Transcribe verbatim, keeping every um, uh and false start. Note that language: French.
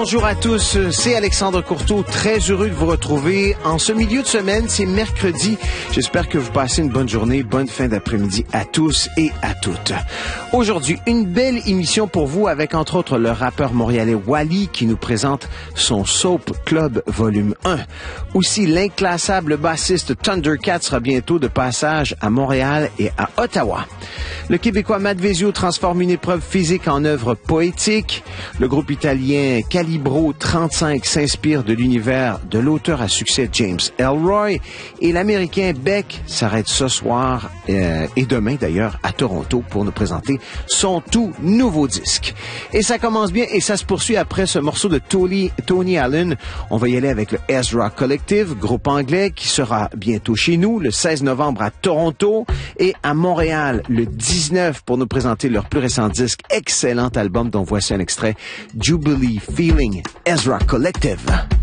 Bonjour à tous, c'est Alexandre Courteau, très heureux de vous retrouver en ce milieu de semaine, c'est mercredi. J'espère que vous passez une bonne journée, bonne fin d'après-midi à tous et à toutes. Aujourd'hui, une belle émission pour vous avec entre autres le rappeur montréalais Wally qui nous présente son Soap Club volume un. Aussi, l'inclassable bassiste Thundercat sera bientôt de passage à Montréal et à Ottawa. Le Québécois Matt Vezio transforme une épreuve physique en œuvre poétique. Le groupe italien Calibro trente-cinq s'inspire de l'univers de l'auteur à succès James Ellroy. Et l'Américain Beck s'arrête ce soir euh, et demain d'ailleurs à Toronto pour nous présenter son tout nouveau disque. Et ça commence bien et ça se poursuit après ce morceau de Tony, Tony Allen. On va y aller avec le Ezra Collective, groupe anglais qui sera bientôt chez nous le seize novembre à Toronto et à Montréal le dix-neuf pour nous présenter leur plus récent disque, excellent album dont voici un extrait, Jubilee Feeling, Ezra Collective.